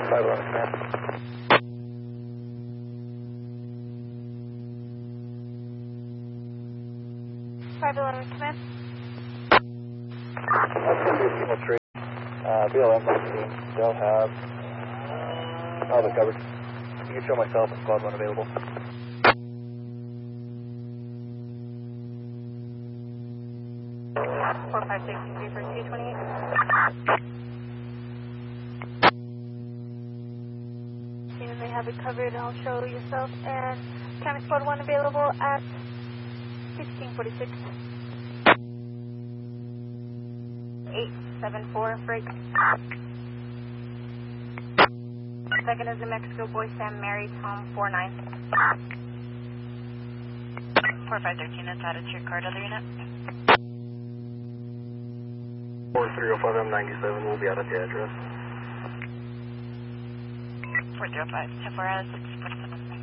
511 command. 511 command. That's going to be a single tree. BLM team, they'll have it covered. You can show myself and squad 1 available. Four, five, six, three, for 228. Soon they have it covered, I'll show yourself and County Squad 1 available at 1646. 874, break. Second is New Mexico, Boy Sam, Mary, Tom, 49. 4513, that's added to your card, other unit. 4305 M97 will be out at the address. 405, 10 4 647.